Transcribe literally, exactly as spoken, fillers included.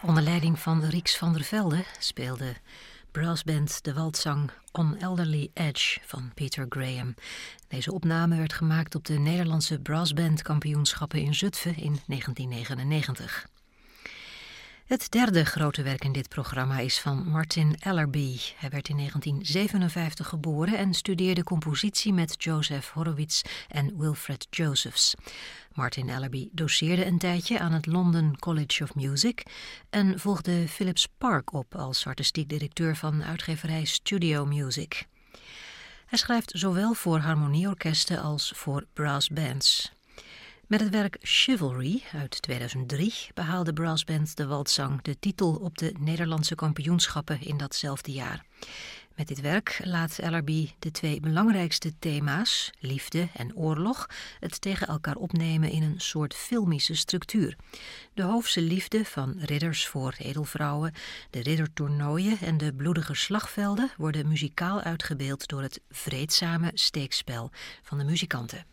Onder leiding van Rieks van der Velde speelde brassband de waltzang On Elderly Edge van Peter Graham. Deze opname werd gemaakt op de Nederlandse brassbandkampioenschappen in Zutphen in negentien negenennegentig. Het derde grote werk in dit programma is van Martin Ellerby. Hij werd in negentien zevenenvijftig geboren en studeerde compositie met Joseph Horowitz en Wilfred Josephs. Martin Ellerby doceerde een tijdje aan het London College of Music en volgde Philips Park op als artistiek directeur van uitgeverij Studio Music. Hij schrijft zowel voor harmonieorkesten als voor brassbands. Met het werk Chivalry uit tweeduizend drie behaalde brassband de waltzang de titel op de Nederlandse kampioenschappen in datzelfde jaar. Met dit werk laat Ellerby de twee belangrijkste thema's, liefde en oorlog, het tegen elkaar opnemen in een soort filmische structuur. De hoofdse liefde van ridders voor edelvrouwen, de riddertoernooien en de bloedige slagvelden worden muzikaal uitgebeeld door het vreedzame steekspel van de muzikanten.